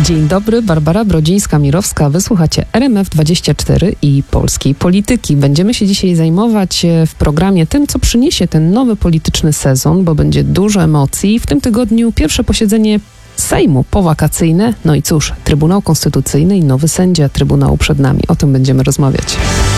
Dzień dobry, Barbara Brodzińska-Mirowska. Wysłuchacie RMF24 i polskiej polityki. Będziemy się dzisiaj zajmować w programie tym, co przyniesie ten nowy polityczny sezon, bo będzie dużo emocji. W tym tygodniu pierwsze posiedzenie Sejmu powakacyjne. No i cóż, Trybunał Konstytucyjny i nowy sędzia Trybunału przed nami. O tym będziemy rozmawiać.